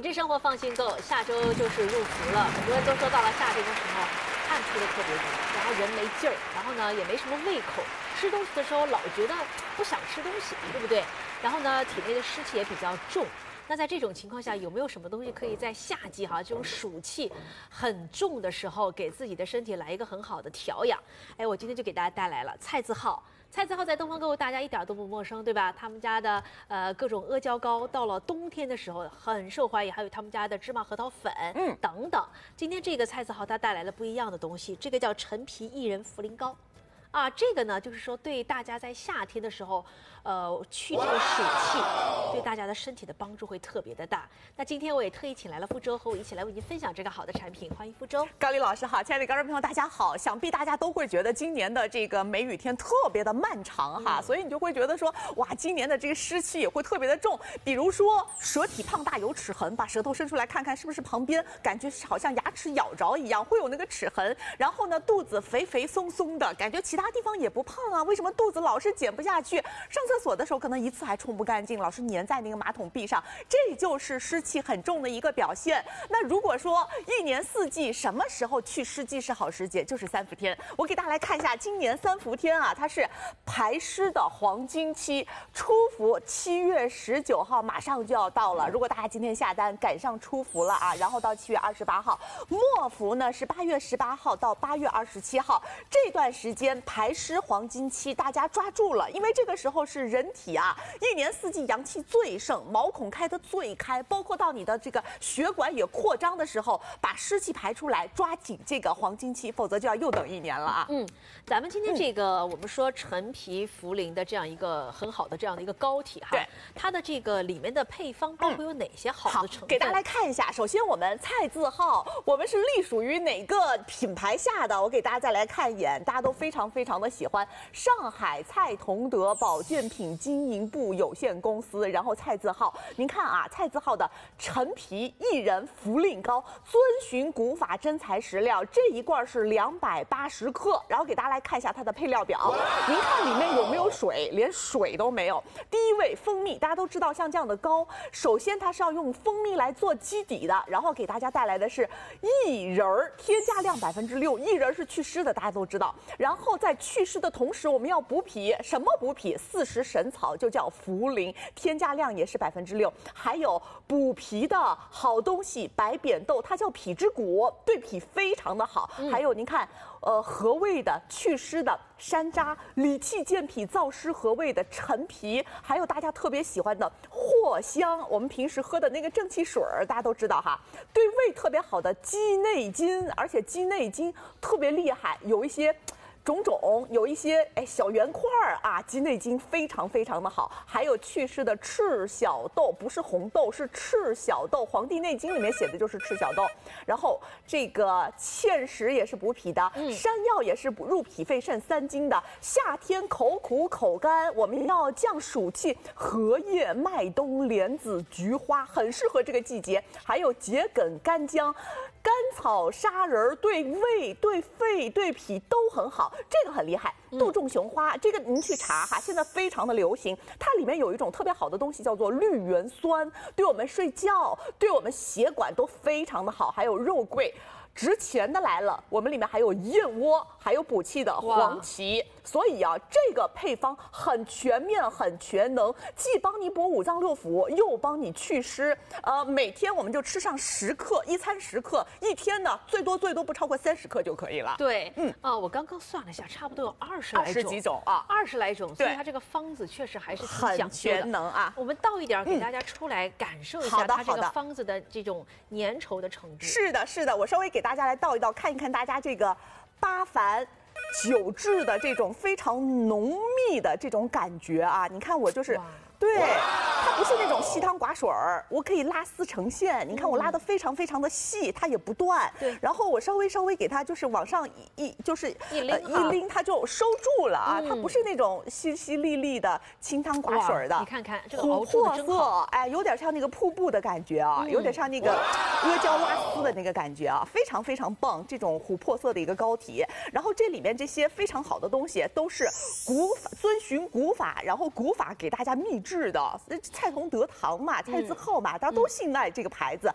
智生活放心购，下周就是入伏了。很多人都说到了夏天的时候，汗出的特别多，然后人没劲儿，然后呢也没什么胃口，吃东西的时候老觉得不想吃东西，对不对？然后呢体内的湿气也比较重。那在这种情况下，有没有什么东西可以在夏季这种暑气很重的时候，给自己的身体来一个很好的调养？哎，我今天就给大家带来了菜字号。菜字号在东方购物大家一点都不陌生，对吧？他们家的各种阿胶糕到了冬天的时候很受欢迎，还有他们家的芝麻核桃粉，等等。今天这个菜字号它带来了不一样的东西，这个叫陈皮薏仁茯苓膏。啊，这个呢，就是说对大家在夏天的时候，去这个暑气，对大家的身体的帮助会特别的大。那今天我也特意请来了傅周和我一起来为您分享这个好的产品，欢迎傅周。 高丽老师好，亲爱的观众朋友大家好。想必大家都会觉得今年的这个梅雨天特别的漫长哈，所以你就会觉得说，哇，今年的这个湿气也会特别的重。比如说舌体胖大有齿痕，把舌头伸出来看看是不是旁边感觉好像牙齿咬着一样，会有那个齿痕。然后呢，肚子肥肥松松的，感觉其他地方也不胖啊，为什么肚子老是减不下去？上厕所的时候可能一次还冲不干净，老是粘在那个马桶壁上，这就是湿气很重的一个表现。那如果说一年四季什么时候去湿季是好时节，就是3伏天。我给大家来看一下，今年3伏天啊，它是排湿的黄金期，初伏7月19号马上就要到了。如果大家今天下单赶上初伏了啊，然后到7月28号，末伏呢是8月18号到8月27号，这段时间排湿黄金期，大家抓住了，因为这个时候是人体一年四季阳气最盛，毛孔开得最开，包括到你的这个血管也扩张的时候，把湿气排出来，抓紧这个黄金期，否则就要又等1年了啊。 咱们今天这个我们说陈皮茯苓的这样一个很好的这样的一个膏体哈， 对， 它的这个里面的配方包括有哪些好的成分？ 给大家来看一下。首先我们菜字号，我们是隶属于哪个品牌下的？我给大家再来看一眼，大家都非常非常的喜欢。上海蔡同德保健品经营部有限公司，然后菜字号，您看啊，菜字号的陈皮薏仁茯苓膏，遵循古法真材实料，这一罐是280克，然后给大家来看一下它的配料表，您看里面有没有水？连水都没有。第一位蜂蜜，大家都知道，像这样的膏，首先它是要用蜂蜜来做基底的，然后给大家带来的是薏仁儿，添加量6%，薏仁是祛湿的，大家都知道。然后在祛湿的同时，我们要补脾，什么补脾？40神草就叫茯苓，添加量也是6%。还有补脾的好东西，白扁豆，它叫脾之谷，对脾非常的好。还有您看，和味的、祛湿的山楂，理气健脾、燥湿和胃的陈皮，还有大家特别喜欢的藿香，我们平时喝的那个正气水儿，大家都知道哈，对胃特别好的鸡内金，而且鸡内金特别厉害，有一些种有一些小圆块啊，鸡内金非常非常的好。还有祛湿的赤小豆，不是红豆，是赤小豆，《黄帝内经》里面写的就是赤小豆。然后这个芡实也是补脾的，山药也是入脾肺肾3经的。夏天口苦口干，我们要降暑气，荷叶、麦冬、莲子、菊花很适合这个季节。还有桔梗、干姜、甘草、砂仁，对胃、对肺、对脾都很好。这个很厉害，杜仲雄花，这个您去查哈，现在非常的流行。它里面有一种特别好的东西，叫做绿原酸，对我们睡觉、对我们血管都非常的好。还有肉桂。值钱的来了，我们里面还有燕窝，还有补气的黄芪，所以这个配方很全面、很全能，既帮你补5脏6腑，又帮你祛湿。每天我们就吃上10克，一餐10克，一天呢最多不超过30克就可以了。 对，我刚刚算了一下，差不多有20来种 ，20几种啊 ，20来种，所以它这个方子确实还是挺讲究的， 很全能啊。 我们倒一点给大家出来感受一下它这个方子的这种粘稠的程度。 是的，是的，我稍微给大家来倒一倒，看一看大家这个8凡9制的这种非常浓密的这种感觉啊！你看我就是。对，它不是那种细汤寡水儿，我可以拉丝成线。你看我拉得非常非常的细，它也不断。 对， 然后我稍微给它就是往上一拎，它就收住了啊。它不是那种淅淅沥沥的清汤寡水的。 你看看这个熬出的真好， 有点像那个瀑布的感觉啊，有点像那个阿胶拉丝的那个感觉啊，非常非常棒。这种琥珀色的一个膏体，然后这里面这些非常好的东西都是遵循古法，然后古法给大家秘制的，蔡同德堂嘛，蔡字号嘛，大家都信赖这个牌子。